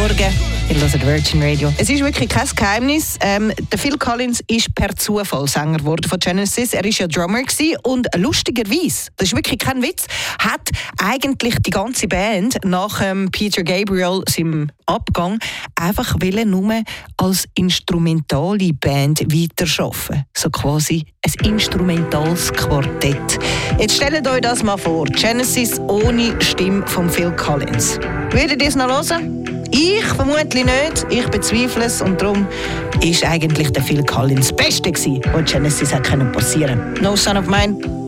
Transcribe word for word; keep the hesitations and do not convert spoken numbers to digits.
Morgen. Ihr hört Virgin Radio. Es ist wirklich kein Geheimnis. Ähm, der Phil Collins ist per Zufall Sänger geworden von Genesis. Er war ja Drummer gewesen und lustigerweise, das ist wirklich kein Witz, hat eigentlich die ganze Band nach ähm, Peter Gabriel, seinem Abgang, einfach wollen nur als instrumentale Band weiterarbeiten. So quasi ein instrumentales Quartett. Jetzt stellt euch das mal vor. Genesis ohne Stimme von Phil Collins. Würdet ihr es noch hören? Ich vermutlich nicht, ich bezweifle es und darum ist eigentlich der Phil Collins das Beste gewesen, was Genesis hat passieren können. No Son of Mine.